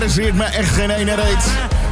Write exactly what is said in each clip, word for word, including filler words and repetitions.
interesseert me echt geen ene reet.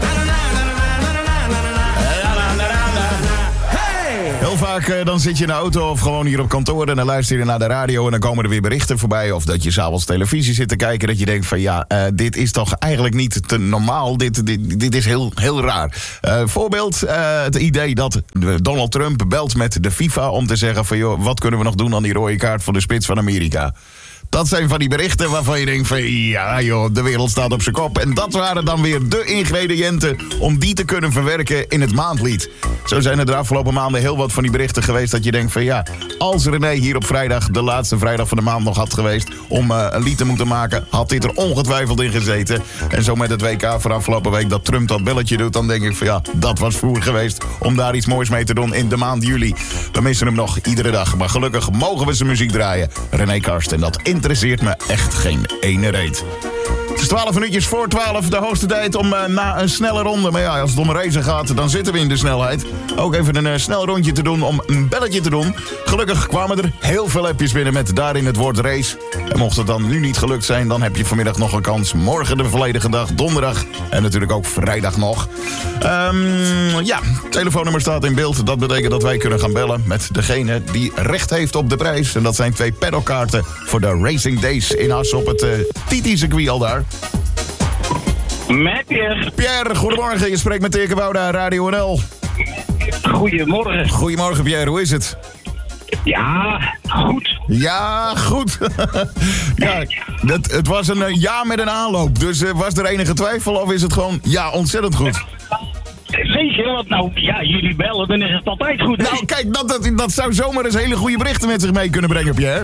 Heel vaak uh, dan zit je in de auto of gewoon hier op kantoor en dan luister je naar de radio en dan komen er weer berichten voorbij. Of dat je 's avonds televisie zit te kijken, dat je denkt van ja, uh, dit is toch eigenlijk niet te normaal. Dit, dit, dit is heel, heel raar. Uh, voorbeeld, uh, het idee dat Donald Trump belt met de FIFA om te zeggen van joh, wat kunnen we nog doen aan die rode kaart voor de spits van Amerika. Dat zijn van die berichten waarvan je denkt van ja joh, de wereld staat op zijn kop. En dat waren dan weer de ingrediënten om die te kunnen verwerken in het maandlied. Zo zijn er de afgelopen maanden heel wat van die berichten geweest dat je denkt van ja, als René hier op vrijdag, de laatste vrijdag van de maand nog had geweest om uh, een lied te moeten maken, had dit er ongetwijfeld in gezeten. En zo met het W K van afgelopen week dat Trump dat belletje doet, dan denk ik van ja, dat was vroeger geweest om daar iets moois mee te doen in de maand juli. We missen hem nog iedere dag, maar gelukkig mogen we zijn muziek draaien. René Karsten, dat interesseert me echt geen ene reet. Het is twaalf minuutjes voor twaalf, de hoogste tijd om uh, na een snelle ronde. Maar ja, als het om racen gaat, dan zitten we in de snelheid. Ook even een uh, snel rondje te doen om een belletje te doen. Gelukkig kwamen er heel veel appjes binnen met daarin het woord race. En mocht het dan nu niet gelukt zijn, dan heb je vanmiddag nog een kans. Morgen de volledige dag, donderdag en natuurlijk ook vrijdag nog. Um, ja, het telefoonnummer staat in beeld. Dat betekent dat wij kunnen gaan bellen met degene die recht heeft op de prijs. En dat zijn twee paddockkaarten voor de Racing Days in Assen op het uh, Titi-circuit al daar. Met Pierre. Pierre, goedemorgen. Je spreekt met Dirk Wouda, Radio N L. Goedemorgen. Goedemorgen, Pierre. Hoe is het? Ja, goed. Ja, goed. ja, het, het was een uh, ja met een aanloop. Dus uh, was er enige twijfel of is het gewoon ja, ontzettend goed? Zeker, want nou, ja, jullie bellen, dan is het altijd goed. Nou, kijk, dat, dat, dat zou zomaar eens hele goede berichten met zich mee kunnen brengen, Pierre.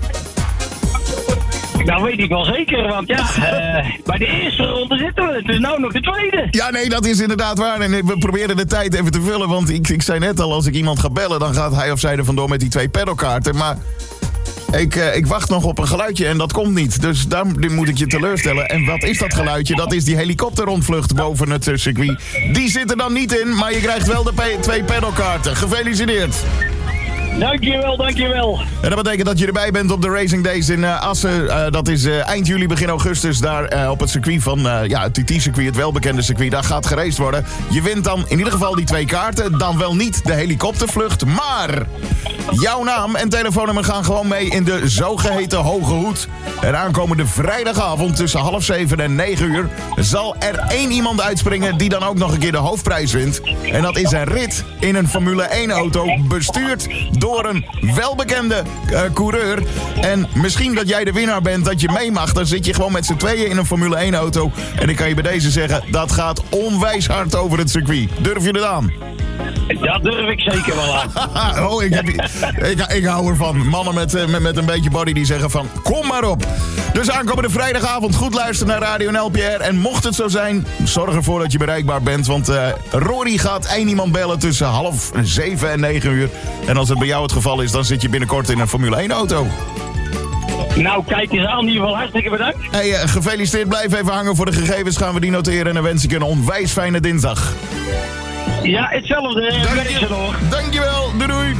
Nou weet ik wel zeker, want ja, uh, bij de eerste ronde zitten we. Het is nou nog de tweede. Ja, nee, dat is inderdaad waar. En we proberen de tijd even te vullen, want ik, ik zei net al, als ik iemand ga bellen, dan gaat hij of zij er vandoor met die twee paddockkaarten. Maar ik, uh, ik wacht nog op een geluidje en dat komt niet. Dus daar moet ik je teleurstellen. En wat is dat geluidje? Dat is die helikopterrondvlucht boven het uh, circuit. Die zit er dan niet in, maar je krijgt wel de pe- twee paddockkaarten. Gefeliciteerd. Dankjewel, dankjewel. En dat betekent dat je erbij bent op de Racing Days in uh, Assen. Uh, dat is uh, eind juli, begin augustus. Daar uh, op het circuit van uh, ja, het T T-circuit, het welbekende circuit. Daar gaat geraced worden. Je wint dan in ieder geval die twee kaarten. Dan wel niet de helikoptervlucht, maar jouw naam en telefoonnummer gaan gewoon mee in de zogeheten hoge hoed. En aankomende vrijdagavond tussen half zeven en negen uur zal er één iemand uitspringen die dan ook nog een keer de hoofdprijs wint. En dat is een rit in een Formule één auto, bestuurd door een welbekende uh, coureur. En misschien dat jij de winnaar bent, dat je mee mag. Dan zit je gewoon met z'n tweeën in een Formule één auto. En ik kan je bij deze zeggen, dat gaat onwijs hard over het circuit. Durf je het aan? Dat durf ik zeker wel aan. oh, ik, heb, ik, ik hou ervan. Mannen met, met, met een beetje body die zeggen van, kom maar op. Dus aankomende vrijdagavond goed luisteren naar Radio N L, Pierre. En mocht het zo zijn, zorg ervoor dat je bereikbaar bent. Want uh, Rory gaat één iemand bellen tussen half zeven en negen uur. En als het bij jou het geval is, dan zit je binnenkort in een Formule één auto. Nou, kijk eens aan. In ieder geval hartstikke bedankt. Hey, uh, gefeliciteerd. Blijf even hangen voor de gegevens. Gaan we die noteren. En dan wens ik je een onwijs fijne dinsdag. Ja, hetzelfde. Dank je, dankjewel. Doei doei.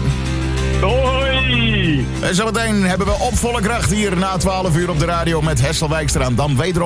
Doei. En zometeen hebben we op volle kracht hier na twaalf uur op de radio met Hessel Wijkstra. Dan wederom